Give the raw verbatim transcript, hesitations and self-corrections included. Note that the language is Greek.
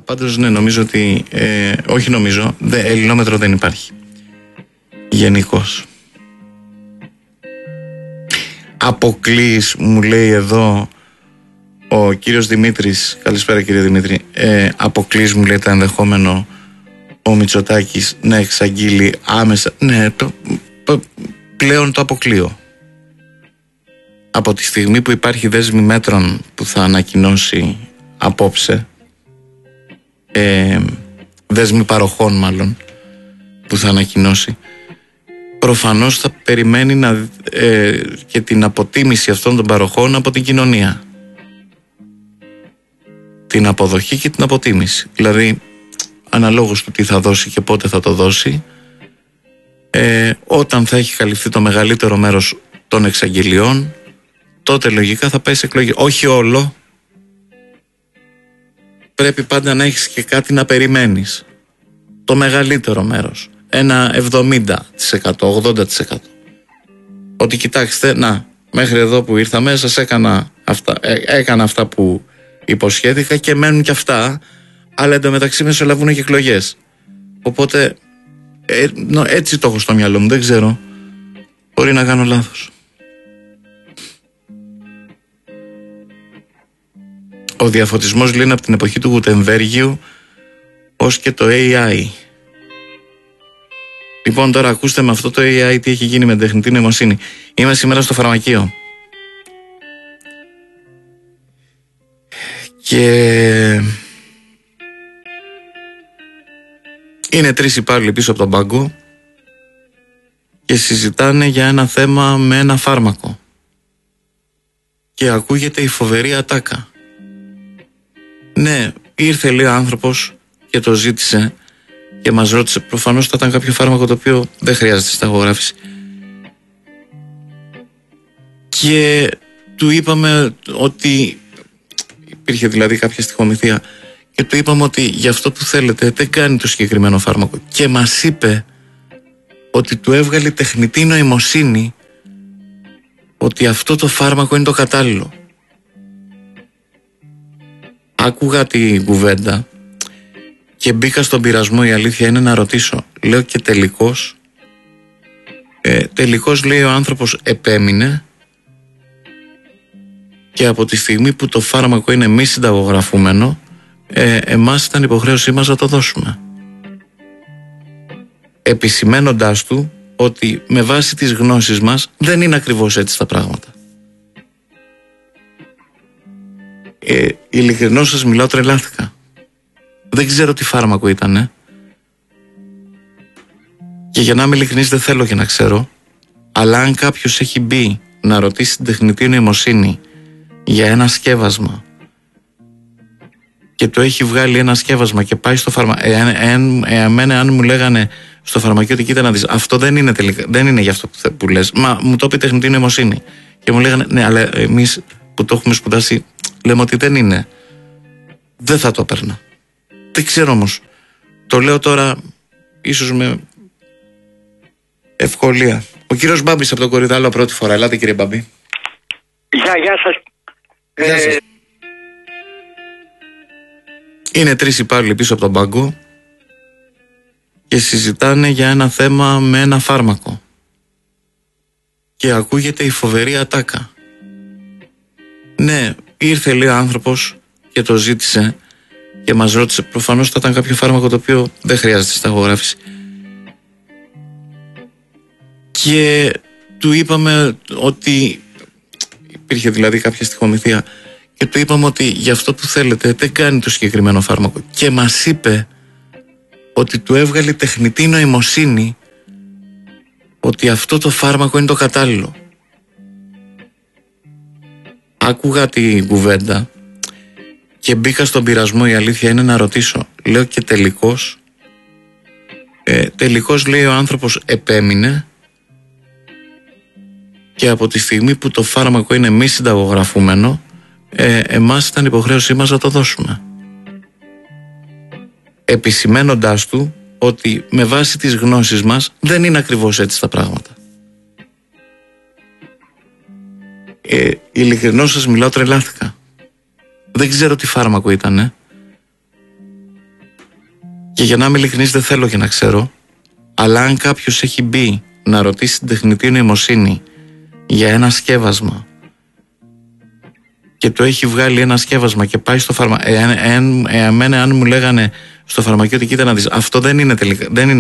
Πάντως ναι, νομίζω ότι ε, όχι νομίζω, δε, ελληνόμετρο δεν υπάρχει γενικώς. Αποκλείς, μου λέει εδώ ο κύριος Δημήτρης. Καλησπέρα κύριε Δημήτρη. ε, Αποκλείς, μου λέει, το ενδεχόμενο ο Μητσοτάκης να εξαγγείλει άμεσα. Ναι, το, το, πλέον το αποκλείω. Από τη στιγμή που υπάρχει δέσμη μέτρων που θα ανακοινώσει απόψε, ε, δέσμη παροχών μάλλον που θα ανακοινώσει, προφανώς θα περιμένει να, ε, και την αποτίμηση αυτών των παροχών από την κοινωνία. Την αποδοχή και την αποτίμηση. Δηλαδή, αναλόγως του τι θα δώσει και πότε θα το δώσει, ε, όταν θα έχει καλυφθεί το μεγαλύτερο μέρος των εξαγγελιών, τότε λογικά θα πάει σε εκλογή. Όχι όλο. Πρέπει πάντα να έχεις και κάτι να περιμένεις. Το μεγαλύτερο μέρος. Ένα εβδομήντα τοις εκατό, ογδόντα τοις εκατό. Ότι κοιτάξτε, να, μέχρι εδώ που ήρθαμε σας έκανα αυτά, ε, έκανα αυτά που υποσχέθηκα και μένουν και αυτά, αλλά εντωμεταξύ μεσολαβούν και εκλογές. Οπότε ε, νο, έτσι το έχω στο μυαλό μου, δεν ξέρω. Μπορεί να κάνω λάθος. Ο διαφωτισμός λύνει από την εποχή του Γουτεμβέργιου ως και το έι άι. Λοιπόν, τώρα ακούστε με αυτό το έι άι τι έχει γίνει με την τεχνητή νοημοσύνη. Είμαι σήμερα στο φαρμακείο και είναι τρεις υπάλληλοι πίσω από τον πάγκο και συζητάνε για ένα θέμα με ένα φάρμακο και ακούγεται η φοβερή ατάκα. Ναι, ήρθε, λέει, ο άνθρωπος και το ζήτησε και μας ρώτησε. Προφανώς θα ήταν κάποιο φάρμακο το οποίο δεν χρειάζεται συνταγογράφηση. Και του είπαμε ότι υπήρχε δηλαδή κάποια στοιχομηθεία και του είπαμε ότι για αυτό που θέλετε δεν κάνει το συγκεκριμένο φάρμακο. Και μας είπε ότι του έβγαλε τεχνητή νοημοσύνη ότι αυτό το φάρμακο είναι το κατάλληλο. Άκουγα την κουβέντα και μπήκα στον πειρασμό, η αλήθεια είναι, να ρωτήσω. Λέω και τελικώς, ε, τελικώς λέει ο άνθρωπος επέμεινε και από τη στιγμή που το φάρμακο είναι μη συνταγογραφούμενο, ε, εμάς ήταν υποχρέωσή μας να το δώσουμε. Επισημένοντάς του ότι με βάση τις γνώσεις μας δεν είναι ακριβώς έτσι τα πράγματα. Ε, ειλικρινώς σας μιλάω, τρελάθηκα. Δεν ξέρω τι φάρμακο ήτανε και για να είμαι ειλικρινής δεν θέλω και να ξέρω, αλλά αν κάποιος έχει μπει να ρωτήσει την τεχνητή νοημοσύνη για ένα σκεύασμα και το έχει βγάλει ένα σκεύασμα και πάει στο φαρμακείο, εμένα αν μου λέγανε στο φαρμακείο ότι κοίτα να δεις, αυτό δεν είναι, τελικά, δεν είναι για αυτό που, που λες, μα μου το πει τεχνητή νοημοσύνη και μου λέγανε ναι, αλλά εμείς που το έχουμε σπουδάσει λέμε ότι δεν είναι, δεν θα το έπαιρνα. Δεν ξέρω όμως, το λέω τώρα ίσως με ευκολία. Ο κύριος Μπάμπης από τον Κορυδάλο πρώτη φορά. Ελάτε κύριε Μπάμπη. Γεια, γεια σας. Γεια σας. Ε... Είναι τρεις υπάλληλοι πίσω από τον πάγκο και συζητάνε για ένα θέμα με ένα φάρμακο και ακούγεται η φοβερή ατάκα. Ναι, ήρθε, λέει, ο άνθρωπος και το ζήτησε και μας ρώτησε. Προφανώς θα ήταν κάποιο φάρμακο το οποίο δεν χρειάζεται συνταγογράφηση. Και του είπαμε ότι υπήρχε δηλαδή κάποια στοιχομηθεία και του είπαμε ότι για αυτό που θέλετε δεν κάνει το συγκεκριμένο φάρμακο. Και μας είπε ότι του έβγαλε τεχνητή νοημοσύνη ότι αυτό το φάρμακο είναι το κατάλληλο. Άκουγα την κουβέντα και μπήκα στον πειρασμό, η αλήθεια είναι, να ρωτήσω. Λέω και τελικώς, ε, τελικώς λέει ο άνθρωπος επέμεινε και από τη στιγμή που το φάρμακο είναι μη συνταγογραφούμενο, ε, εμάς ήταν υποχρέωσή μας να το δώσουμε. Επισημένοντάς του ότι με βάση τις γνώσεις μας δεν είναι ακριβώς έτσι τα πράγματα. Ε, ειλικρινώς σας μιλάω, τρελάθηκα. Δεν ξέρω τι φάρμακο ήτανε για να είμαι ειλικρινής δεν θέλω και να ξέρω, αλλά αν κάποιος έχει μπει να ρωτήσει την τεχνητή νοημοσύνη για ένα σκεύασμα και το έχει βγάλει ένα σκεύασμα και πάει στο φαρμακείο, εμένα αν μου λέγανε στο φαρμακείο ότι κοίτα να δεις, αυτό δεν είναι τελικά, δεν είναι